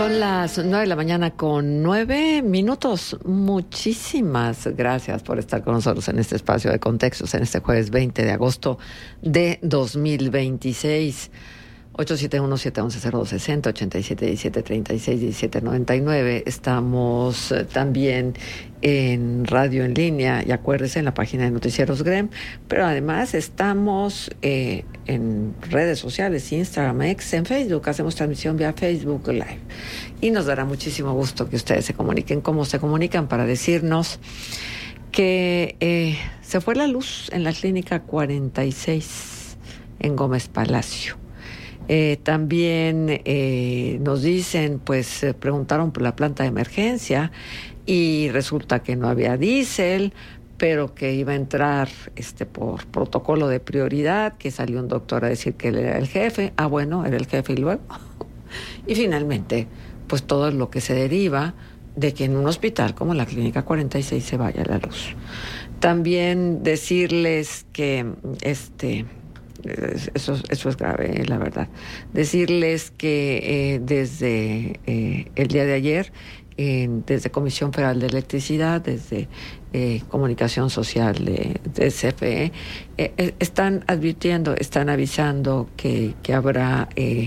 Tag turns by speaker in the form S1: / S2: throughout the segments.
S1: Son las 9:09 a.m. Muchísimas gracias por estar con nosotros en este espacio de contextos, en este jueves 20 de agosto de 2026. 871-711-0260, 8717-361799. Estamos también en radio en línea y acuérdese en la página de Noticieros GREM, pero además estamos en redes sociales, Instagram, X, en Facebook. Hacemos transmisión vía Facebook Live y nos dará muchísimo gusto que ustedes se comuniquen como se comunican para decirnos que se fue la luz en la clínica 46 en Gómez Palacio. También nos dicen, preguntaron por la planta de emergencia y resulta que no había diésel, pero que iba a entrar por protocolo de prioridad, que salió un doctor a decir que él era el jefe. Ah, bueno, era el jefe y luego. Y finalmente, pues todo lo que se deriva de que en un hospital como la Clínica 46 se vaya la luz. También decirles que eso es grave, la verdad. Decirles que desde el día de ayer, desde Comisión Federal de Electricidad, desde Comunicación Social de CFE, están advirtiendo, están avisando que habrá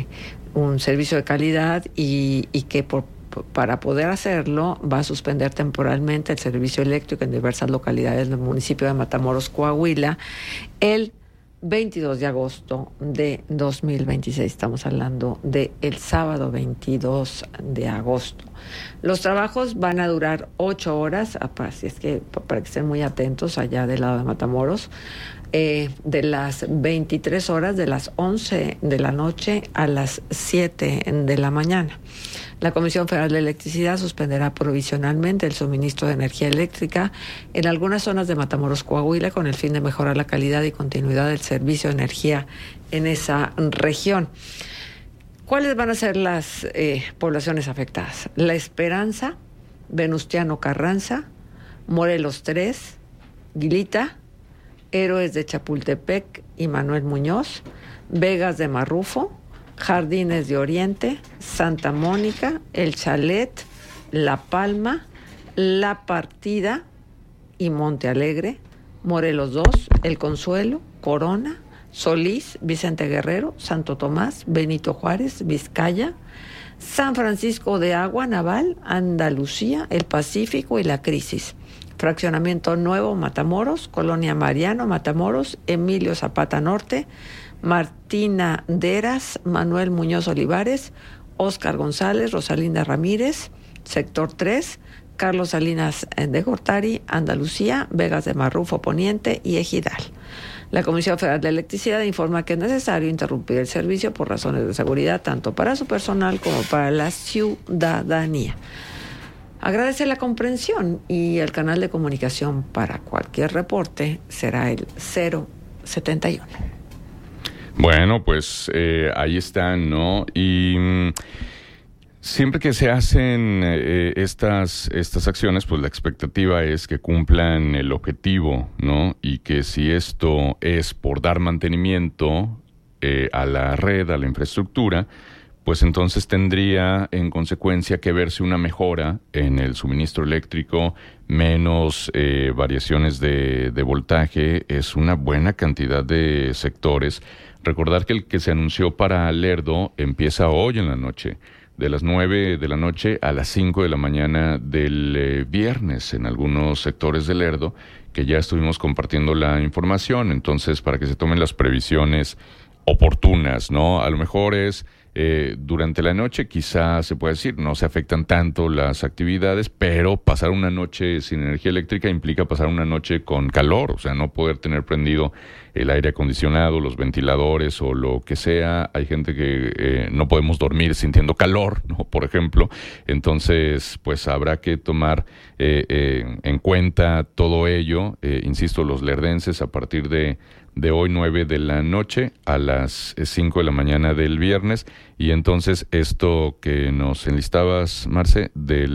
S1: un servicio de calidad y que para poder hacerlo va a suspender temporalmente el servicio eléctrico en diversas localidades del municipio de Matamoros, Coahuila, el 22 de agosto de 2026. Estamos hablando de el sábado 22 de agosto. Los trabajos van a durar 8 horas, así es que para que estén muy atentos allá del lado de Matamoros, de las 23 horas, de las 11 de la noche a las 7 de la mañana. La Comisión Federal de Electricidad suspenderá provisionalmente el suministro de energía eléctrica en algunas zonas de Matamoros, Coahuila, con el fin de mejorar la calidad y continuidad del servicio de energía en esa región. ¿Cuáles van a ser las poblaciones afectadas? La Esperanza, Venustiano Carranza, Morelos 3, Guilita, Héroes de Chapultepec y Manuel Muñoz, Vegas de Marrufo, Jardines de Oriente, Santa Mónica, El Chalet, La Palma, La Partida y Monte Alegre, Morelos 2, El Consuelo, Corona, Solís, Vicente Guerrero, Santo Tomás, Benito Juárez, Vizcaya, San Francisco de Agua, Naval, Andalucía, El Pacífico y La Crisis. Fraccionamiento Nuevo, Matamoros, Colonia Mariano, Matamoros, Emilio Zapata Norte, Martina Deras, Manuel Muñoz Olivares, Óscar González, Rosalinda Ramírez, Sector 3, Carlos Salinas de Gortari, Andalucía, Vegas de Marrufo Poniente y Ejidal. La Comisión Federal de Electricidad informa que es necesario interrumpir el servicio por razones de seguridad, tanto para su personal como para la ciudadanía. Agradece la comprensión y el canal de comunicación para cualquier reporte será el 071.
S2: Bueno, pues ahí están, ¿no? Y siempre que se hacen estas acciones, pues la expectativa es que cumplan el objetivo, ¿no? Y que si esto es por dar mantenimiento a la red, a la infraestructura, pues entonces tendría en consecuencia que verse una mejora en el suministro eléctrico, menos variaciones de voltaje. Es una buena cantidad de sectores. Recordar que el que se anunció para Lerdo empieza hoy en la noche, de las 9 de la noche a las 5 de la mañana del viernes en algunos sectores de Lerdo, que ya estuvimos compartiendo la información. Entonces, para que se tomen las previsiones oportunas, ¿no? A lo mejor es durante la noche, quizá se puede decir, no se afectan tanto las actividades, pero pasar una noche sin energía eléctrica implica pasar una noche con calor, o sea, no poder tener prendido el aire acondicionado, los ventiladores o lo que sea. Hay gente que no podemos dormir sintiendo calor, ¿no? Por ejemplo. Entonces, pues habrá que tomar en cuenta todo ello. Insisto, los lerdenses a partir de hoy 9 de la noche a las 5 de la mañana del viernes. Y entonces esto que nos enlistabas, Marce,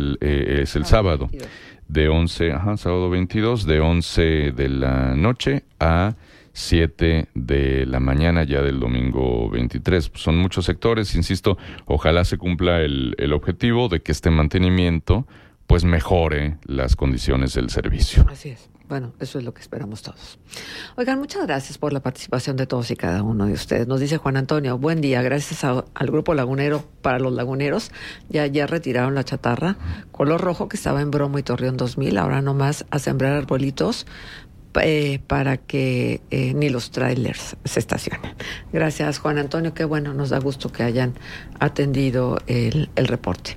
S2: es el sábado, de 11, sábado 22, de 11 de la noche a 7 de la mañana ya del domingo 23. Son muchos sectores, insisto, ojalá se cumpla el objetivo de que este mantenimiento pues mejore las condiciones del servicio.
S1: Así es. Bueno, eso es lo que esperamos todos. Oigan, muchas gracias por la participación de todos y cada uno de ustedes. Nos dice Juan Antonio, buen día, gracias al Grupo Lagunero para los laguneros. Ya retiraron la chatarra color rojo que estaba en Bromo y Torreón 2000. Ahora nomás a sembrar arbolitos para que ni los trailers se estacionen. Gracias, Juan Antonio. Qué bueno, nos da gusto que hayan atendido el reporte.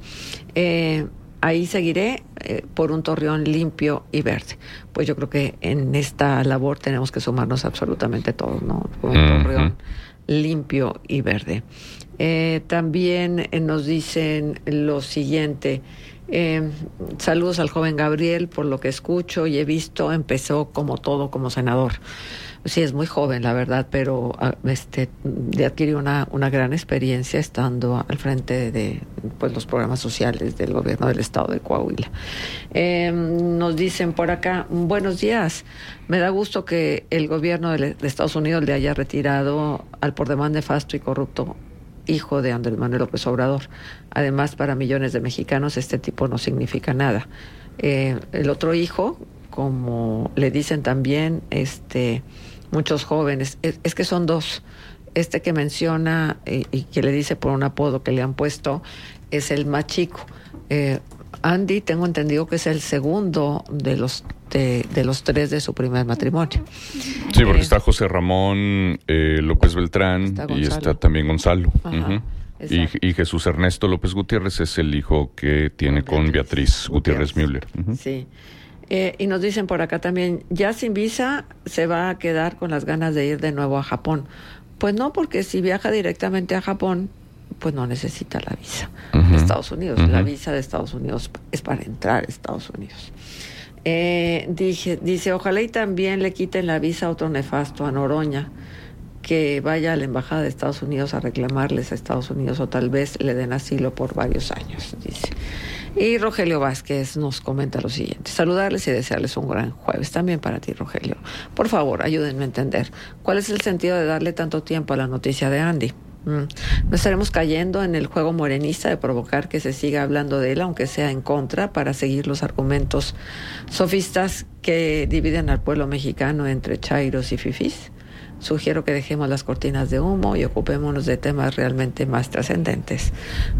S1: Ahí seguiré por un Torreón limpio y verde. Pues yo creo que en esta labor tenemos que sumarnos absolutamente todos, ¿no? Por un Torreón limpio y verde. También nos dicen lo siguiente. Saludos al joven Gabriel, por lo que escucho y he visto, empezó como todo, como senador. Sí, es muy joven, la verdad, pero adquirió una gran experiencia estando al frente de pues los programas sociales del gobierno del estado de Coahuila. Nos dicen por acá, buenos días, me da gusto que el gobierno de Estados Unidos le haya retirado al por demás nefasto y corrupto hijo de Andrés Manuel López Obrador. Además, para millones de mexicanos este tipo no significa nada. El otro hijo, como le dicen también muchos jóvenes, es que son dos. Este que menciona y que le dice por un apodo que le han puesto es el más chico. Andy, tengo entendido que es el segundo de los tres de su primer matrimonio.
S2: Sí, porque está José Ramón López Beltrán y está también Gonzalo. Ajá, y Jesús Ernesto López Gutiérrez es el hijo que tiene con Beatriz Gutiérrez Müller.
S1: Sí. Y nos dicen por acá también, ya sin visa se va a quedar con las ganas de ir de nuevo a Japón. Pues no, porque si viaja directamente a Japón, pues no necesita la visa de Estados Unidos. La visa de Estados Unidos es para entrar a Estados Unidos. Dice, ojalá y también le quiten la visa a otro nefasto, a Noroña, que vaya a la embajada de Estados Unidos a reclamarles a Estados Unidos o tal vez le den asilo por varios años, dice. Y Rogelio Vázquez nos comenta lo siguiente, saludarles y desearles un gran jueves, también para ti, Rogelio. Por favor, ayúdenme a entender, ¿cuál es el sentido de darle tanto tiempo a la noticia de Andy? ¿No estaremos cayendo en el juego morenista de provocar que se siga hablando de él, aunque sea en contra, para seguir los argumentos sofistas que dividen al pueblo mexicano entre chairos y fifís? Sugiero que dejemos las cortinas de humo y ocupémonos de temas realmente más trascendentes.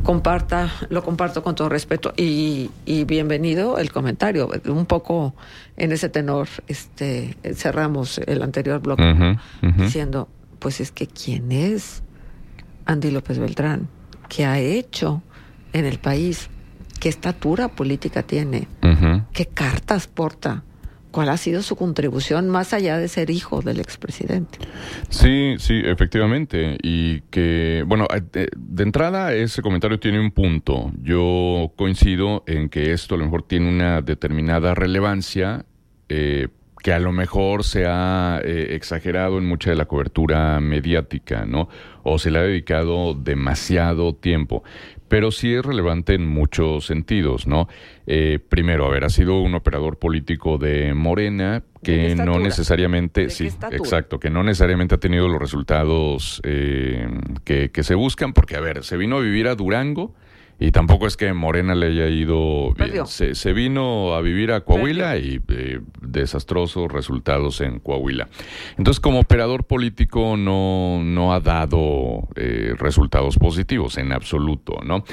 S1: Lo comparto con todo respeto y bienvenido el comentario. Un poco en ese tenor cerramos el anterior bloque diciendo, pues es que ¿quién es Andy López Beltrán? ¿Qué ha hecho en el país? ¿Qué estatura política tiene? ¿Qué cartas porta? ¿Cuál ha sido su contribución más allá de ser hijo del expresidente?
S2: Sí, efectivamente. Y que, bueno, de entrada ese comentario tiene un punto. Yo coincido en que esto a lo mejor tiene una determinada relevancia que a lo mejor se ha exagerado en mucha de la cobertura mediática, ¿no? O se le ha dedicado demasiado tiempo. Pero sí es relevante en muchos sentidos, ¿no? Primero, ha sido un operador político de Morena que no necesariamente, que no necesariamente ha tenido los resultados que se buscan, porque se vino a vivir a Durango y tampoco es que Morena le haya ido bien. Se vino a vivir a Coahuila y desastrosos resultados en Coahuila. Entonces, como operador político no ha dado resultados positivos en absoluto, ¿no?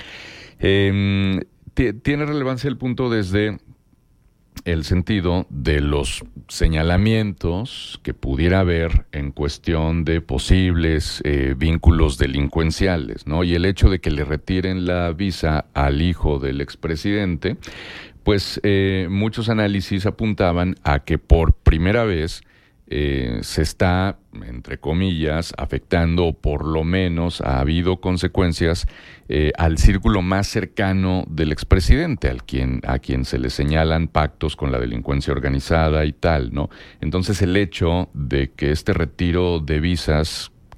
S2: Tiene relevancia el punto desde el sentido de los señalamientos que pudiera haber en cuestión de posibles vínculos delincuenciales, ¿no? Y el hecho de que le retiren la visa al hijo del expresidente, pues muchos análisis apuntaban a que por primera vez se está, entre comillas, afectando, o por lo menos ha habido consecuencias al círculo más cercano del expresidente, a quien se le señalan pactos con la delincuencia organizada y tal, ¿no? Entonces el hecho de que este retiro de visas,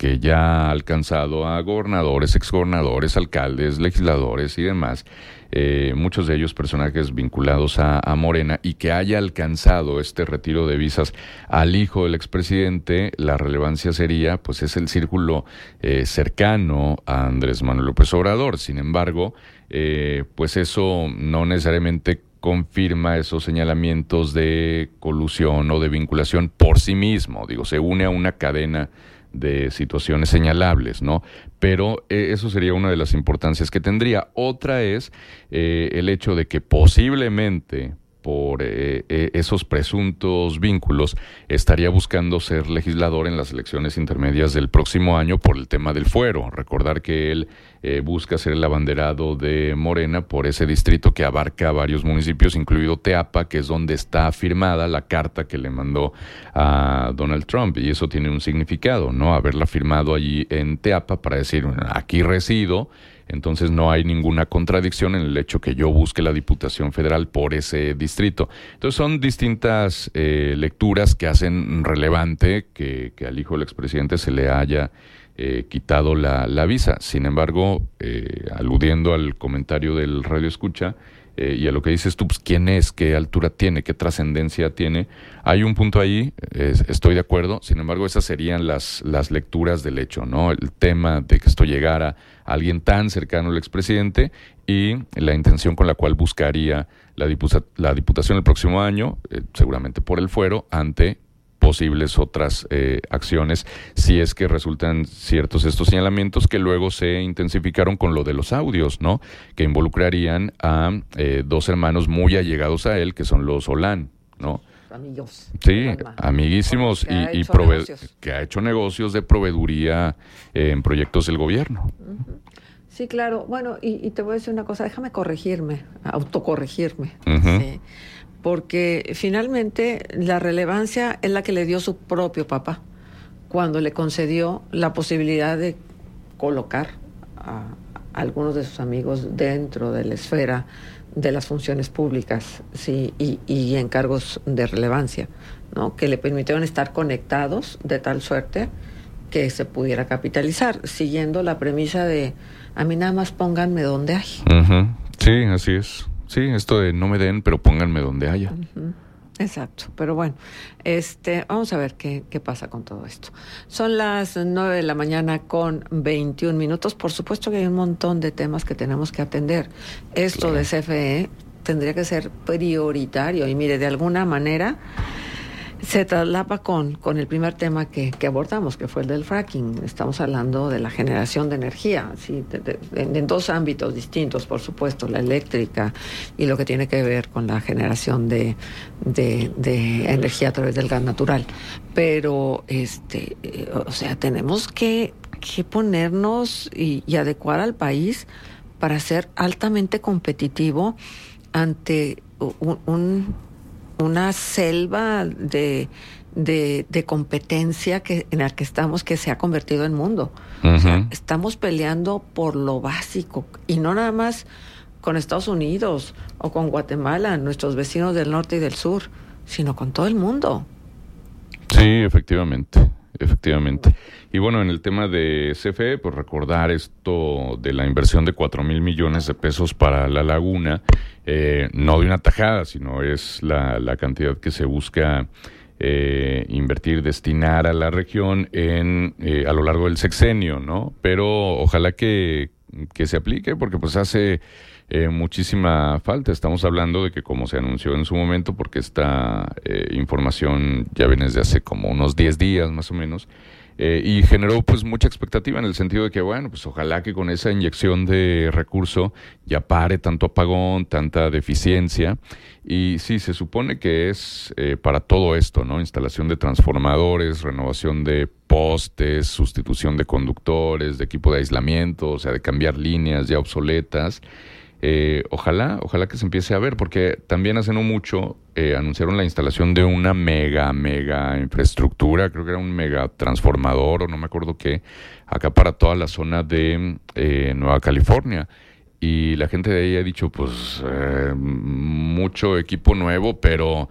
S2: que ya ha alcanzado a gobernadores, exgobernadores, alcaldes, legisladores y demás, muchos de ellos personajes vinculados a Morena, y que haya alcanzado este retiro de visas al hijo del expresidente, la relevancia sería, pues es el círculo cercano a Andrés Manuel López Obrador. Sin embargo, pues eso no necesariamente confirma esos señalamientos de colusión o de vinculación por sí mismo. Digo, se une a una cadena de situaciones señalables, ¿no? Pero eso sería una de las importancias que tendría. Otra es el hecho de que posiblemente por esos presuntos vínculos estaría buscando ser legislador en las elecciones intermedias del próximo año por el tema del fuero. Recordar que él busca ser el abanderado de Morena por ese distrito que abarca varios municipios, incluido Teapa, que es donde está firmada la carta que le mandó a Donald Trump, y eso tiene un significado, ¿no? Haberla firmado allí en Teapa para decir, aquí resido. Entonces no hay ninguna contradicción en el hecho que yo busque la Diputación Federal por ese distrito. Entonces son distintas lecturas que hacen relevante que al hijo del expresidente se le haya quitado la visa. Sin embargo, aludiendo al comentario del Radio Escucha, y a lo que dices tú, pues, ¿quién es? ¿Qué altura tiene? ¿Qué trascendencia tiene? Hay un punto ahí, estoy de acuerdo. Sin embargo, esas serían las lecturas del hecho, ¿no? El tema de que esto llegara a alguien tan cercano al expresidente y la intención con la cual buscaría la diputación el próximo año, seguramente por el fuero, ante posibles otras acciones, si es que resultan ciertos estos señalamientos que luego se intensificaron con lo de los audios, ¿no? Que involucrarían a dos hermanos muy allegados a él, que son los Olán, ¿no?
S1: Amigos.
S2: Sí, amiguísimos, que ha hecho negocios de proveeduría en proyectos del gobierno.
S1: Uh-huh. Sí, claro. Bueno, y te voy a decir una cosa, déjame autocorregirme.
S2: Uh-huh.
S1: Sí. Porque finalmente la relevancia es la que le dio su propio papá cuando le concedió la posibilidad de colocar a algunos de sus amigos dentro de la esfera de las funciones públicas, sí, y en cargos de relevancia, ¿no? Que le permitieron estar conectados de tal suerte que se pudiera capitalizar, siguiendo la premisa de a mí nada más pónganme donde hay.
S2: Uh-huh. Sí, así es. Sí, esto de no me den, pero pónganme donde haya.
S1: Uh-huh. Exacto, pero bueno, vamos a ver qué pasa con todo esto. Son las 9 de la mañana con 21 minutos. Por supuesto que hay un montón de temas que tenemos que atender. Esto claro. De CFE tendría que ser prioritario y mire, de alguna manera se traslapa con el primer tema que abordamos, que fue el del fracking. Estamos hablando de la generación de energía, ¿sí? En dos ámbitos distintos, por supuesto, la eléctrica y lo que tiene que ver con la generación de energía a través del gas natural. Pero, o sea, tenemos que ponernos y adecuar al país para ser altamente competitivo ante una selva de competencia en la que estamos, que se ha convertido en mundo.
S2: Uh-huh.
S1: O sea, estamos peleando por lo básico, y no nada más con Estados Unidos o con Guatemala, nuestros vecinos del norte y del sur, sino con todo el mundo.
S2: Sí, efectivamente. Y bueno, en el tema de CFE, pues recordar esto de la inversión de 4,000 millones de pesos para la laguna, no de una tajada, sino es la cantidad que se busca invertir, destinar a la región a lo largo del sexenio, ¿no? Pero ojalá que se aplique, porque pues hace muchísima falta. Estamos hablando de que, como se anunció en su momento, porque esta información ya viene desde hace como unos 10 días más o menos, y generó pues mucha expectativa en el sentido de que, bueno, pues ojalá que con esa inyección de recurso ya pare tanto apagón, tanta deficiencia. Y sí, se supone que es para todo esto, ¿no? Instalación de transformadores, renovación de postes, sustitución de conductores, de equipo de aislamiento, o sea, de cambiar líneas ya obsoletas. Ojalá que se empiece a ver, porque también hace no mucho anunciaron la instalación de una mega infraestructura, creo que era un mega transformador o no me acuerdo qué, acá para toda la zona de Nueva California. Y la gente de ahí ha dicho, pues, mucho equipo nuevo, pero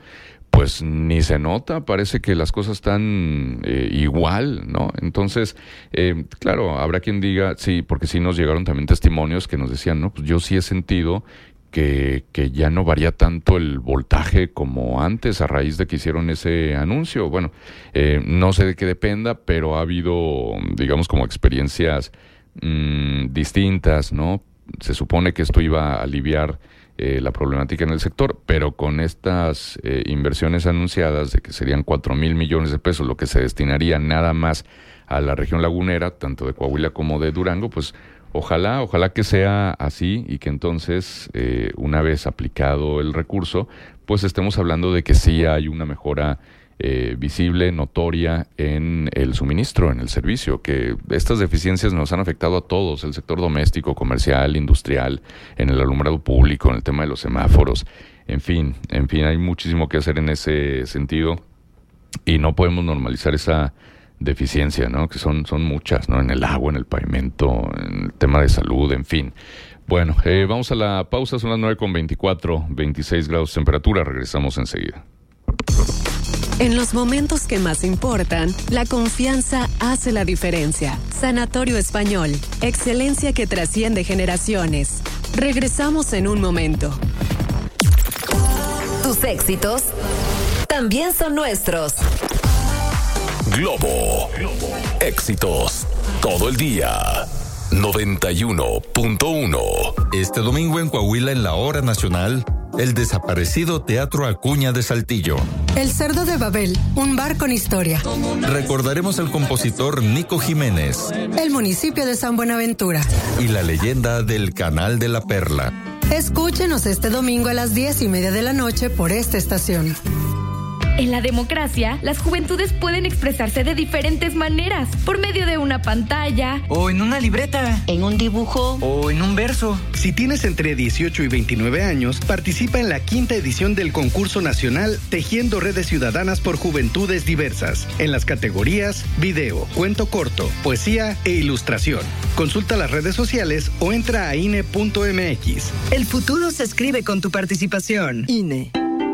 S2: pues ni se nota, parece que las cosas están igual, ¿no? Entonces, claro, habrá quien diga, sí, porque sí nos llegaron también testimonios que nos decían, no, pues yo sí he sentido que ya no varía tanto el voltaje como antes a raíz de que hicieron ese anuncio. Bueno, no sé de qué dependa, pero ha habido, digamos, como experiencias distintas, ¿no? Se supone que esto iba a aliviar la problemática en el sector, pero con estas inversiones anunciadas de que serían 4,000 millones de pesos, lo que se destinaría nada más a la región lagunera, tanto de Coahuila como de Durango, pues ojalá que sea así y que entonces, una vez aplicado el recurso, pues estemos hablando de que sí hay una mejora visible, notoria en el suministro, en el servicio, que estas deficiencias nos han afectado a todos, el sector doméstico, comercial, industrial, en el alumbrado público, en el tema de los semáforos, en fin, hay muchísimo que hacer en ese sentido y no podemos normalizar esa deficiencia, ¿no? Que son muchas, ¿no? En el agua, en el pavimento, en el tema de salud, en fin. Bueno, vamos a la pausa, son las 9:24, 26 grados de temperatura, regresamos enseguida.
S3: En los momentos que más importan, la confianza hace la diferencia. Sanatorio Español, excelencia que trasciende generaciones. Regresamos en un momento.
S4: Tus éxitos también son nuestros.
S5: Globo. Éxitos todo el día. 91.1.
S6: Este domingo en Coahuila, en la Hora Nacional, el desaparecido Teatro Acuña de Saltillo.
S7: El Cerdo de Babel, un bar con historia.
S6: Recordaremos al compositor Nico Jiménez.
S7: El municipio de San Buenaventura.
S6: Y la leyenda del Canal de la Perla.
S7: Escúchenos este domingo a las 10:30 de la noche por esta estación.
S8: En la democracia, las juventudes pueden expresarse de diferentes maneras, por medio de una pantalla,
S9: o en una libreta,
S10: en un dibujo,
S9: o en un verso.
S11: Si tienes entre 18 y 29 años, participa en la 5ª edición del concurso nacional Tejiendo Redes Ciudadanas por Juventudes Diversas, en las categorías video, cuento corto, poesía e ilustración. Consulta las redes sociales o entra a INE.mx.
S12: El futuro se escribe con tu participación.
S7: INE.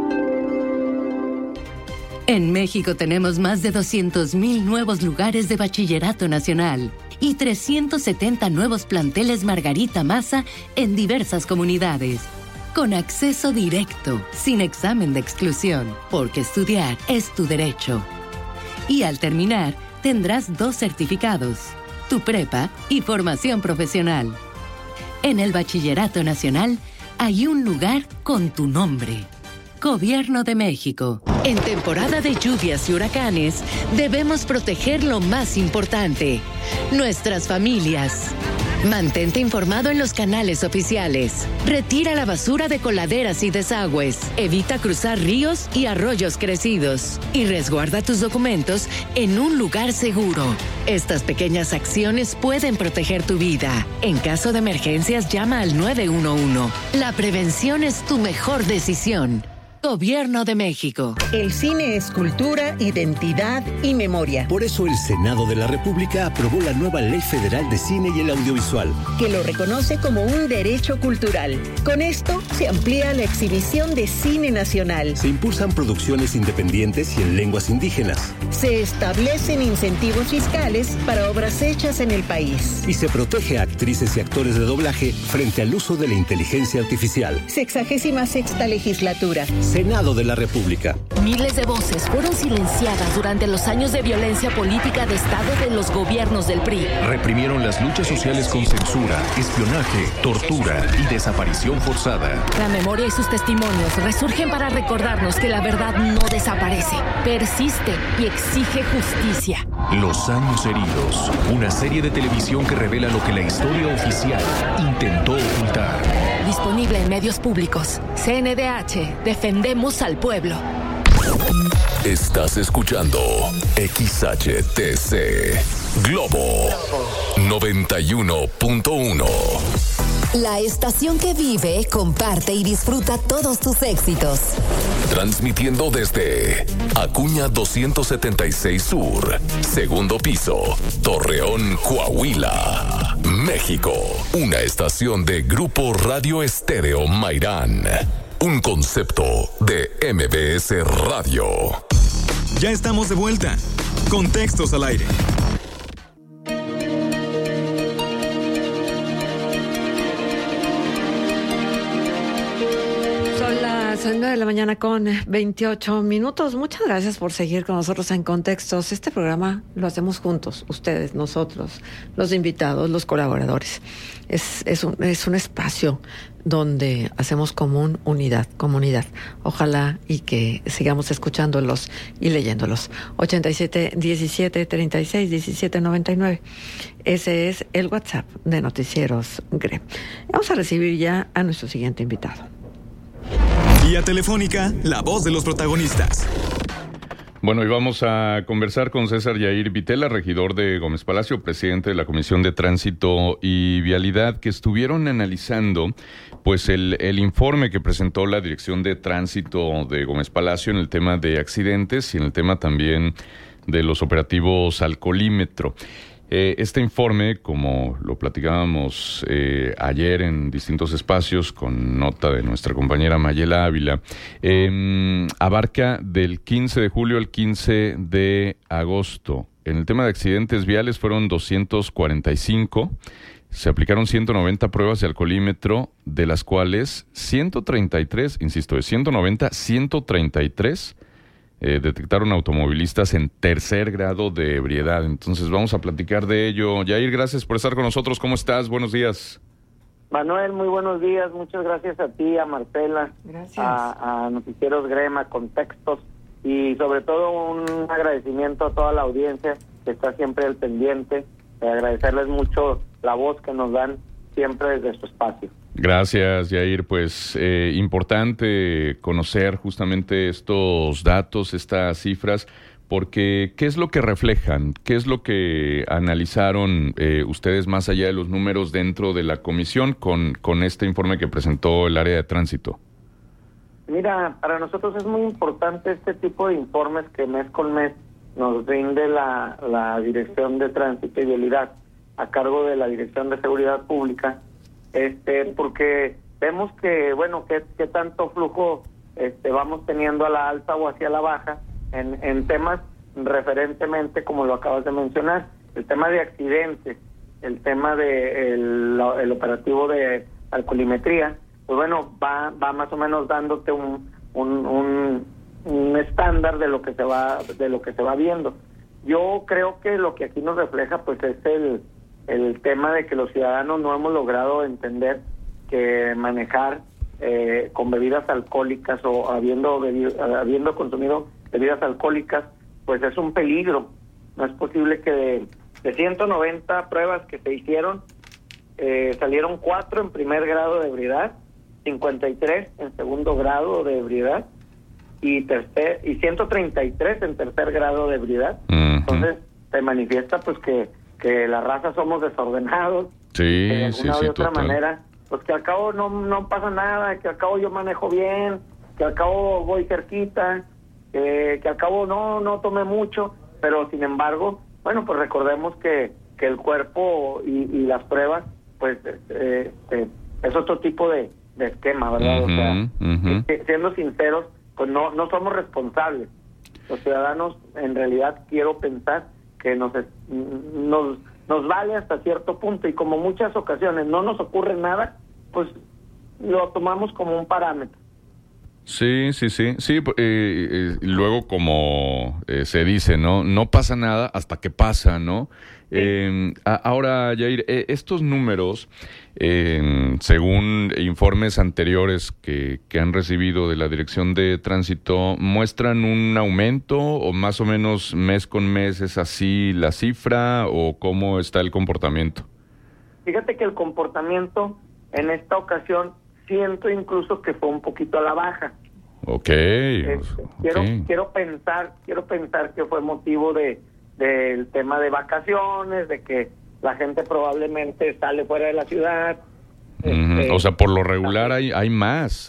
S3: En México tenemos más de 200,000 nuevos lugares de bachillerato nacional y 370 nuevos planteles Margarita Maza en diversas comunidades. Con acceso directo, sin examen de exclusión, porque estudiar es tu derecho. Y al terminar, tendrás 2 certificados, tu prepa y formación profesional. En el bachillerato nacional hay un lugar con tu nombre. Gobierno de México. En temporada de lluvias y huracanes, debemos proteger lo más importante, nuestras familias. Mantente informado en los canales oficiales. Retira la basura de coladeras y desagües. Evita cruzar ríos y arroyos crecidos. Y resguarda tus documentos en un lugar seguro. Estas pequeñas acciones pueden proteger tu vida. En caso de emergencias, llama al 911. La prevención es tu mejor decisión. Gobierno de México.
S10: El cine es cultura, identidad y memoria.
S13: Por eso el Senado de la República aprobó la nueva Ley Federal de Cine y el Audiovisual,
S10: que lo reconoce como un derecho cultural. Con esto se amplía la exhibición de cine nacional.
S13: Se impulsan producciones independientes y en lenguas indígenas.
S10: Se establecen incentivos fiscales para obras hechas en el país.
S13: Y se protege a actrices y actores de doblaje frente al uso de la inteligencia artificial.
S10: 66ª legislatura.
S13: Senado de la República.
S14: Miles de voces fueron silenciadas durante los años de violencia política de Estado de los gobiernos del PRI.
S5: Reprimieron las luchas sociales con censura, espionaje, tortura y desaparición forzada.
S14: La memoria y sus testimonios resurgen para recordarnos que la verdad no desaparece, persiste y exige justicia.
S5: Los años heridos, una serie de televisión que revela lo que la historia oficial intentó ocultar.
S14: Disponible en medios públicos. CNDH, defendemos al pueblo.
S5: Estás escuchando XHTC Globo 91.1.
S4: La estación que vive, comparte y disfruta todos tus éxitos.
S5: Transmitiendo desde Acuña 276 Sur, segundo piso, Torreón, Coahuila, México. Una estación de Grupo Radio Estéreo Mairán.
S15: un concepto de MBS Radio.
S16: Ya estamos de vuelta. Contextos al aire.
S1: Son las 9 de la mañana con 28 minutos. Muchas gracias por seguir con nosotros en Contextos. Este programa lo hacemos juntos, ustedes, nosotros, los invitados, los colaboradores. Es un espacio donde hacemos comunidad. Ojalá y que sigamos escuchándolos y leyéndolos. 87-17-36-17-99. Ese es el WhatsApp de Noticieros GRE. Vamos a recibir ya a nuestro siguiente invitado.
S16: Y a Telefónica, la voz de los protagonistas.
S2: Bueno, y vamos a conversar con César Yair Vitela, regidor de Gómez Palacio, presidente de la Comisión de Tránsito y Vialidad, que estuvieron analizando pues el informe que presentó la Dirección de Tránsito de Gómez Palacio en el tema de accidentes y en el tema también de los operativos alcoholímetro. Este informe, como lo platicábamos ayer en distintos espacios con nota de nuestra compañera Mayela Ávila, abarca del 15 de julio al 15 de agosto. En el tema de accidentes viales fueron 245, se aplicaron 190 pruebas de alcoholímetro, de las cuales 133, insisto, de 190, 133 detectaron automovilistas en tercer grado de ebriedad. Entonces vamos a platicar de ello. Yair, gracias por estar con nosotros. ¿Cómo estás? Buenos días.
S17: Manuel, muy buenos días. Muchas gracias a ti, a Marcela, a Noticieros Grema, Contextos, y sobre todo un agradecimiento a toda la audiencia que está siempre al pendiente. Agradecerles mucho la voz que nos dan siempre desde su espacio.
S2: Gracias, Yair. Pues importante conocer justamente estos datos, estas cifras, porque ¿qué es lo que reflejan? ¿Qué es lo que analizaron ustedes más allá de los números dentro de la comisión con este informe que presentó el área de tránsito?
S17: Mira, para nosotros es muy importante este tipo de informes que mes con mes nos rinde la Dirección de Tránsito y Vialidad a cargo de la Dirección de Seguridad Pública, porque vemos que, bueno, qué tanto flujo vamos teniendo a la alta o hacia la baja en temas referentemente, como lo acabas de mencionar, el tema de accidentes, el tema de el operativo de alcoholimetría, pues bueno, va más o menos dándote un estándar de lo que se va viendo. Yo creo que lo que aquí nos refleja pues es el tema de que los ciudadanos no hemos logrado entender que manejar con bebidas alcohólicas o habiendo consumido bebidas alcohólicas pues es un peligro. No es posible que de 190 pruebas que se hicieron salieron 4 en primer grado de ebriedad, 53 en segundo grado de ebriedad y 133 en tercer grado de ebriedad. Entonces se manifiesta pues que la raza somos desordenados, de alguna u otra manera, pues que al cabo no pasa nada, que al cabo yo manejo bien, que al cabo voy cerquita, que al cabo no tomé mucho, pero sin embargo, bueno, pues recordemos que el cuerpo y las pruebas, pues es otro tipo de esquema, ¿verdad? O sea, siendo sinceros, pues no somos responsables. Los ciudadanos, en realidad, quiero pensar que nos vale hasta cierto punto, y como muchas ocasiones no nos ocurre nada, pues lo tomamos como un parámetro.
S2: Sí, luego como se dice, no pasa nada hasta que pasa, ¿no? Ahora, Yair, estos números, según informes anteriores que han recibido de la Dirección de Tránsito, ¿muestran un aumento o más o menos mes con mes es así la cifra o cómo está el comportamiento?
S17: Fíjate que el comportamiento en esta ocasión siento incluso que fue un poquito a la baja. Quiero pensar que fue motivo del tema de vacaciones, de que la gente probablemente sale fuera de la ciudad.
S2: O sea, por lo regular hay más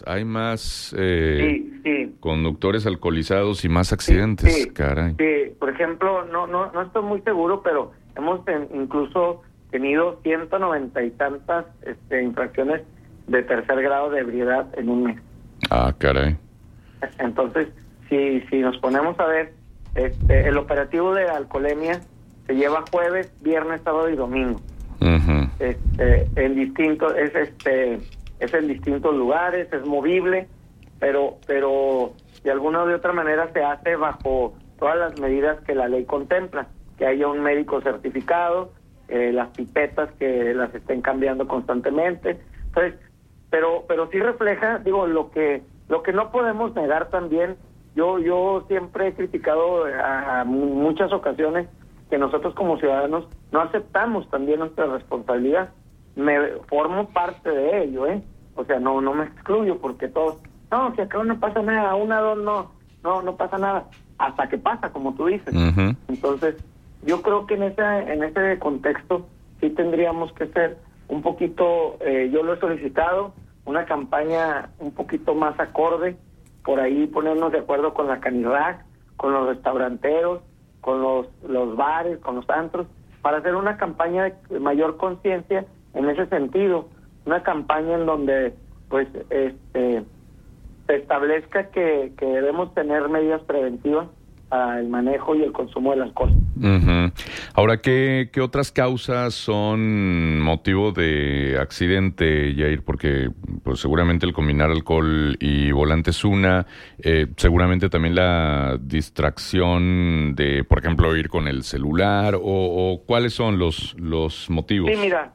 S2: conductores alcoholizados y más accidentes, caray.
S17: Sí, por ejemplo, no estoy muy seguro, pero hemos incluso tenido 190 y tantas infracciones de tercer grado de ebriedad en un mes.
S2: Ah, caray.
S17: Entonces, si nos ponemos a ver, el operativo de alcoholemia se lleva jueves, viernes, sábado y domingo.
S2: Uh-huh.
S17: En distintos, es en distintos lugares, es movible, pero de alguna u otra manera se hace bajo todas las medidas que la ley contempla, que haya un médico certificado, las pipetas que las estén cambiando constantemente. Entonces, pero sí refleja, digo, lo que no podemos negar también. Yo siempre he criticado a muchas ocasiones que nosotros como ciudadanos no aceptamos también nuestra responsabilidad. Me formo parte de ello, o sea, no me excluyo, porque todos, no, si acá no pasa nada, una, dos, no pasa nada, hasta que pasa, como tú dices.
S2: Uh-huh.
S17: Entonces, yo creo que en ese contexto sí tendríamos que ser un poquito, yo lo he solicitado, una campaña un poquito más acorde, por ahí ponernos de acuerdo con la Canirac, con los restauranteros, con los bares, con los antros, para hacer una campaña de mayor conciencia en ese sentido, una campaña en donde pues se establezca que debemos tener medidas preventivas para el manejo y el consumo de las cosas.
S2: Uh-huh. Ahora, ¿qué otras causas son motivo de accidente, Yair? Porque pues seguramente el combinar alcohol y volante es una, seguramente también la distracción de, por ejemplo, ir con el celular, o ¿cuáles son los motivos?
S17: Sí, mira,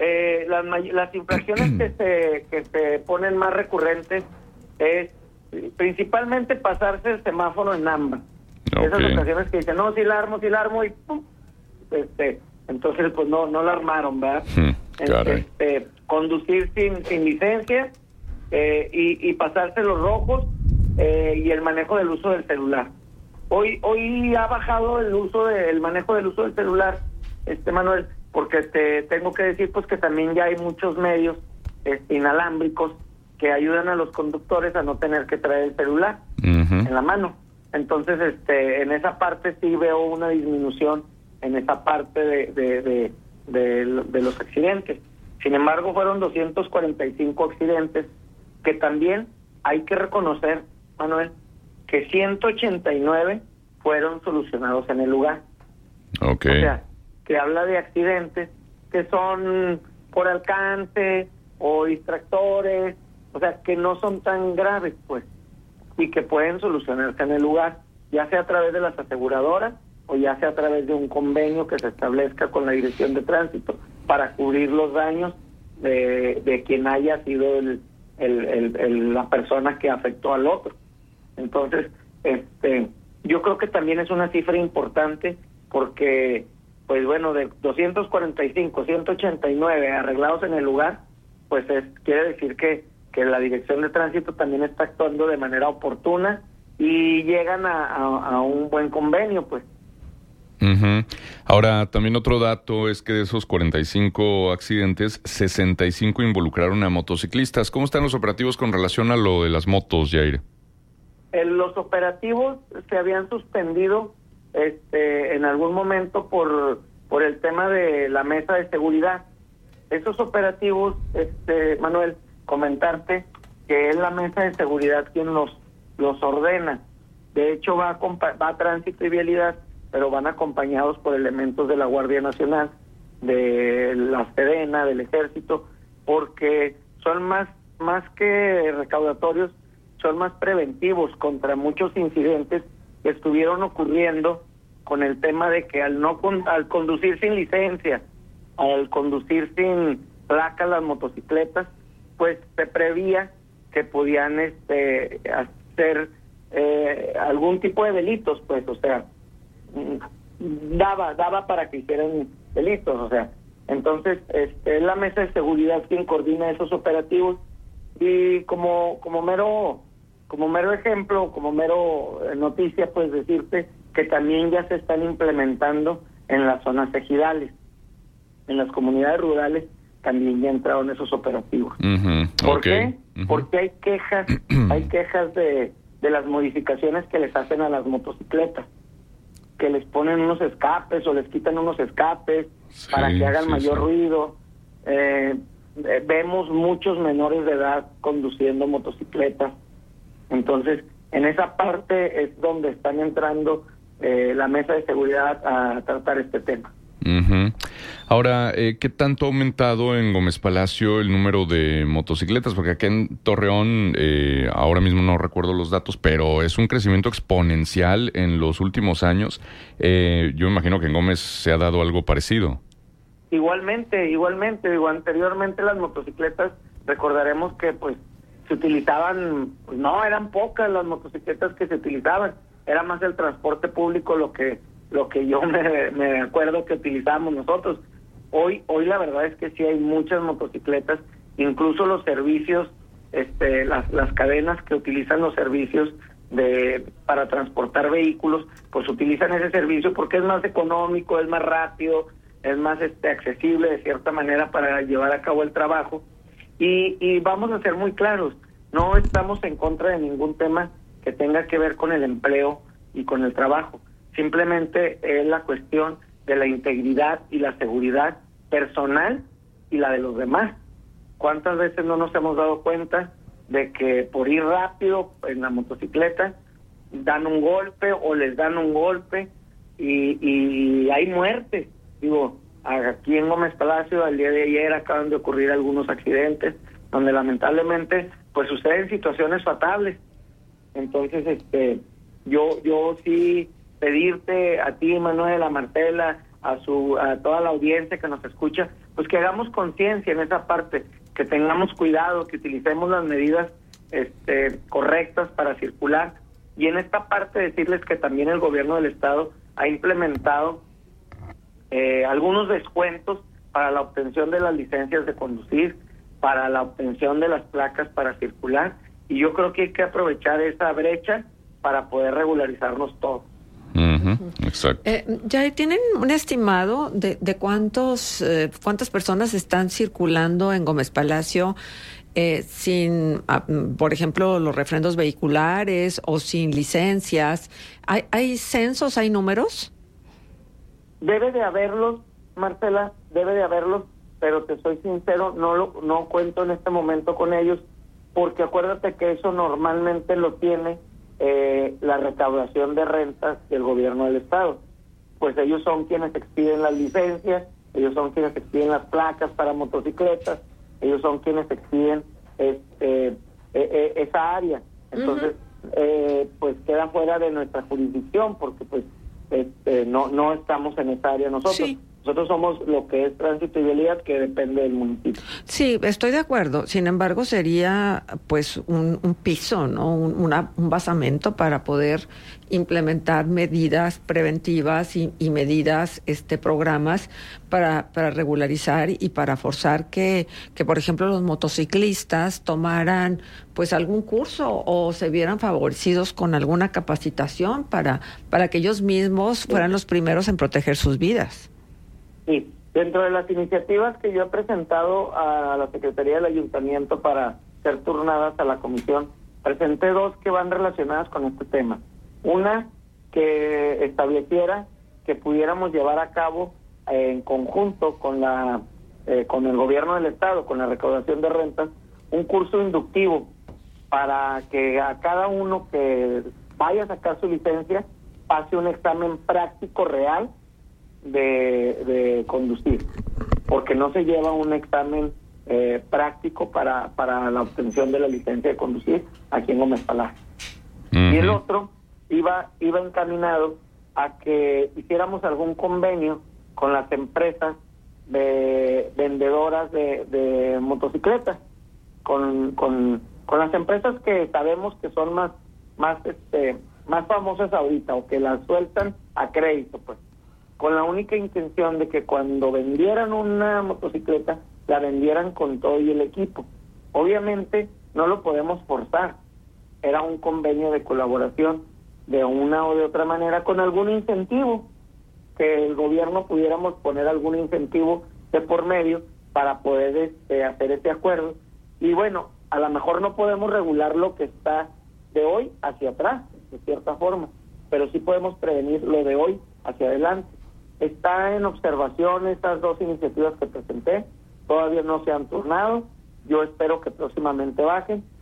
S17: las infracciones que se ponen más recurrentes es principalmente pasarse el semáforo en ámbar. Okay. Esas ocasiones que dicen, no, sí la armo y pum, entonces pues no la armaron, ¿verdad? Conducir sin licencia y pasarse los rojos y el manejo del uso del celular. Hoy ha bajado el manejo del uso del celular, Manuel, porque tengo que decir pues que también ya hay muchos medios inalámbricos que ayudan a los conductores a no tener que traer el celular uh-huh. en la mano. Entonces, en esa parte sí veo una disminución en esa parte de los accidentes. Sin embargo, fueron 245 accidentes que también hay que reconocer, Manuel, que 189 fueron solucionados en el lugar.
S2: Okay.
S17: O sea, que habla de accidentes que son por alcance o distractores, o sea, que no son tan graves, pues, y que pueden solucionarse en el lugar, ya sea a través de las aseguradoras o ya sea a través de un convenio que se establezca con la Dirección de Tránsito para cubrir los daños de quien haya sido la persona que afectó al otro. Entonces, yo creo que también es una cifra importante porque, pues bueno, de 245, 189 arreglados en el lugar, pues quiere decir que la Dirección de Tránsito también está actuando de manera oportuna y llegan a un buen convenio, pues.
S2: Uh-huh. Ahora, también otro dato es que de esos 45 accidentes, 65 involucraron a motociclistas. ¿Cómo están los operativos con relación a lo de las motos, Yair?
S17: Los operativos se habían suspendido en algún momento por el tema de la mesa de seguridad. Esos operativos, Manuel, comentarte que es la mesa de seguridad quien los ordena. De hecho, va a Tránsito y Vialidad, pero van acompañados por elementos de la Guardia Nacional, de la Sedena, del Ejército, porque son más que recaudatorios, son más preventivos contra muchos incidentes que estuvieron ocurriendo con el tema de que al conducir sin licencia, al conducir sin placa las motocicletas, pues se prevía que podían hacer algún tipo de delitos, pues, o sea, daba para que hicieran delitos, o sea, entonces es la mesa de seguridad quien coordina esos operativos y como mero ejemplo, como mero noticia, pues decirte que también ya se están implementando en las zonas ejidales, en las comunidades rurales también ya entraron esos operativos.
S2: Uh-huh.
S17: ¿Por
S2: Okay.
S17: qué? Uh-huh. Porque hay quejas de las modificaciones que les hacen a las motocicletas, que les ponen unos escapes o les quitan unos escapes para que hagan mayor ruido. Vemos muchos menores de edad conduciendo motocicletas Entonces, en esa parte es donde están entrando la mesa de seguridad a tratar este tema.
S2: Uh-huh. Ahora, ¿qué tanto ha aumentado en Gómez Palacio el número de motocicletas? Porque aquí en Torreón, ahora mismo no recuerdo los datos, pero es un crecimiento exponencial en los últimos años. Yo imagino que en Gómez se ha dado algo parecido.
S17: Igualmente, digo, anteriormente las motocicletas, recordaremos que pues se utilizaban, pues no, eran pocas las motocicletas que se utilizaban, era más el transporte público lo que yo me acuerdo que utilizábamos nosotros. Hoy la verdad es que sí hay muchas motocicletas, incluso los servicios, las cadenas que utilizan los servicios para transportar vehículos, pues utilizan ese servicio porque es más económico, es más rápido, es más accesible de cierta manera para llevar a cabo el trabajo. Y vamos a ser muy claros, no estamos en contra de ningún tema que tenga que ver con el empleo y con el trabajo. Simplemente es la cuestión de la integridad y la seguridad personal y la de los demás. ¿Cuántas veces no nos hemos dado cuenta de que por ir rápido en la motocicleta dan un golpe o les dan un golpe y hay muerte? Digo, aquí en Gómez Palacio el día de ayer acaban de ocurrir algunos accidentes donde lamentablemente pues suceden situaciones fatales. Entonces, yo sí pedirte a ti, Manuel, a Marcela, a toda la audiencia que nos escucha, pues que hagamos conciencia en esa parte, que tengamos cuidado, que utilicemos las medidas correctas para circular. Y en esta parte decirles que también el gobierno del estado ha implementado algunos descuentos para la obtención de las licencias de conducir, para la obtención de las placas para circular, y yo creo que hay que aprovechar esa brecha para poder regularizarnos todos.
S2: Exacto.
S1: ¿Ya tienen un estimado de cuántas personas están circulando en Gómez Palacio sin, por ejemplo, los refrendos vehiculares o sin licencias? ¿Hay censos, hay números?
S17: Debe de haberlos, Marcela, debe de haberlos, pero te soy sincero, no cuento en este momento con ellos, porque acuérdate que eso normalmente lo tiene la recaudación de rentas del gobierno del estado. Pues ellos son quienes expiden las licencias, ellos son quienes expiden las placas para motocicletas, ellos son quienes expiden esa área. Entonces, pues queda fuera de nuestra jurisdicción, porque pues no estamos en esa área nosotros. Sí. Nosotros somos lo que es tránsito y vialidad, que depende del municipio.
S1: Sí, estoy de acuerdo. Sin embargo, sería pues un piso, ¿no? Un basamento para poder implementar medidas preventivas y medidas, programas para regularizar y para forzar que, por ejemplo, los motociclistas tomaran pues algún curso o se vieran favorecidos con alguna capacitación para que ellos mismos fueran los primeros en proteger sus vidas.
S17: Sí, dentro de las iniciativas que yo he presentado a la Secretaría del Ayuntamiento para ser turnadas a la comisión, presenté dos que van relacionadas con este tema. Una que estableciera que pudiéramos llevar a cabo en conjunto con el gobierno del estado, con la recaudación de rentas, un curso inductivo para que a cada uno que vaya a sacar su licencia pase un examen práctico real de conducir, porque no se lleva un examen práctico para la obtención de la licencia de conducir aquí en Gómez Palacio. Y el otro iba encaminado a que hiciéramos algún convenio con las empresas de vendedoras de motocicletas, con las empresas que sabemos que son más famosas ahorita, o que las sueltan a crédito, pues, con la única intención de que cuando vendieran una motocicleta, la vendieran con todo y el equipo. Obviamente no lo podemos forzar, era un convenio de colaboración de una o de otra manera, con algún incentivo, que el gobierno pudiéramos poner algún incentivo de por medio para poder hacer este acuerdo. Y bueno, a lo mejor no podemos regular lo que está de hoy hacia atrás, de cierta forma, pero sí podemos prevenir lo de hoy hacia adelante. Está en observación estas dos iniciativas que presenté, todavía no se han turnado, yo espero que próximamente bajen,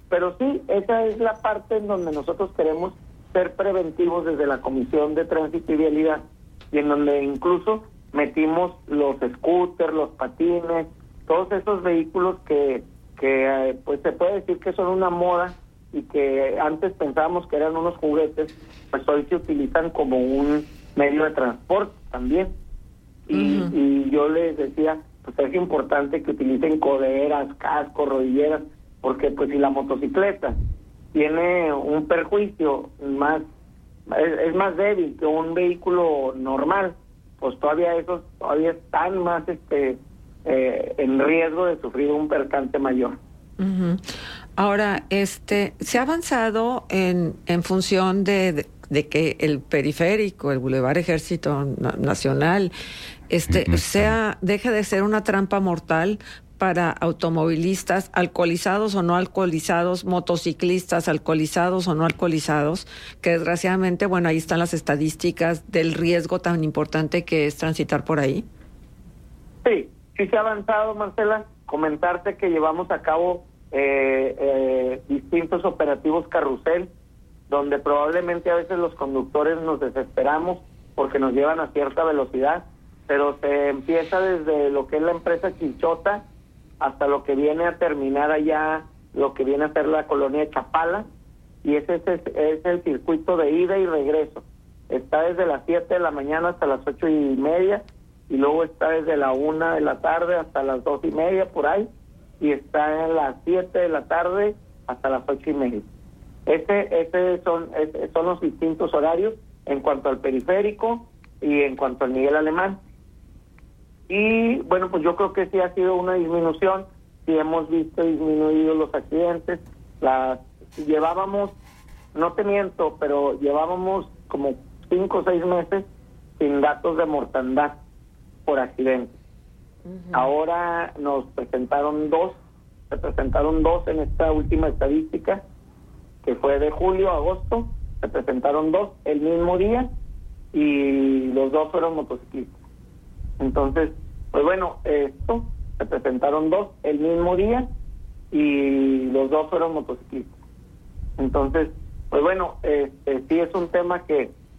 S17: pero sí, esa es la parte en donde nosotros queremos ser preventivos desde la Comisión de Tránsito y Vialidad, y en donde incluso metimos los scooters, los patines, todos esos vehículos que pues se puede decir que son una moda y que antes pensábamos que eran unos juguetes, pues hoy se utilizan como un medio de transporte también. Y yo les decía, pues es importante que utilicen coderas, cascos, rodilleras, porque pues si la motocicleta tiene un perjuicio más, es más débil que un vehículo normal, pues todavía están más en riesgo de sufrir un percance mayor.
S1: Ahora, se ha avanzado en función de que el periférico, el Boulevard Ejército Nacional, deje de ser una trampa mortal para automovilistas alcoholizados o no alcoholizados, motociclistas alcoholizados o no alcoholizados, que desgraciadamente, bueno, ahí están las estadísticas del riesgo tan importante que es transitar por ahí.
S17: Sí se ha avanzado, Marcela. Comentarte que llevamos a cabo distintos operativos carrusel, donde probablemente a veces los conductores nos desesperamos porque nos llevan a cierta velocidad, pero se empieza desde lo que es la empresa Quinchota hasta lo que viene a terminar allá, lo que viene a ser la colonia de Chapala, y ese es el circuito de ida y regreso. Está desde las 7 de la mañana hasta las 8:30, y luego está desde la 1 de la tarde hasta las 2:30 por ahí, y está en las 7 de la tarde hasta las 8:30. Son los distintos horarios en cuanto al periférico y en cuanto al Miguel Alemán. Y bueno, pues yo creo que sí ha sido una disminución, sí hemos visto disminuidos los accidentes. Llevábamos, no te miento, pero llevábamos como 5 o 6 meses sin datos de mortandad por accidentes. Ahora se presentaron dos en esta última estadística, que fue de julio a agosto. Se presentaron 2 el mismo día y los 2 fueron motociclistas. Entonces, pues bueno, se presentaron 2 el mismo día y los 2 fueron motociclistas. Entonces, pues bueno, sí es un tema que